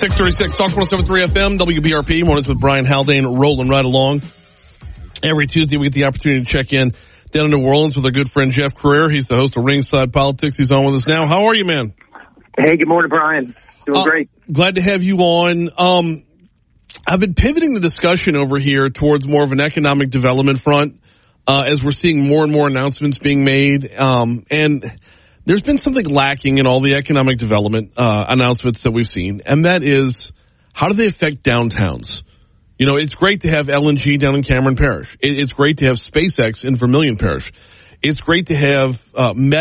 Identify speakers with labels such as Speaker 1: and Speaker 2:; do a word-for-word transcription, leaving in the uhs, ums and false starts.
Speaker 1: six thirty-six, Talk one oh seven point three F M, W B R P. Mornings with Brian Haldane, rolling right along. Every Tuesday we get the opportunity to check in down in New Orleans with our good friend Jeff Crair. He's the host of Ringside Politics. He's on with us now. How are you, man?
Speaker 2: Hey, good morning, Brian. Doing
Speaker 1: uh,
Speaker 2: great.
Speaker 1: Glad to have you on. Um, I've been pivoting the discussion over here towards more of an economic development front uh, as we're seeing more and more announcements being made. Um, and there's been something lacking in all the economic development uh, announcements that we've seen, and that is how do they affect downtowns? You know, it's great to have L N G down in Cameron Parish. It, it's great to have SpaceX in Vermilion Parish. It's great to have uh,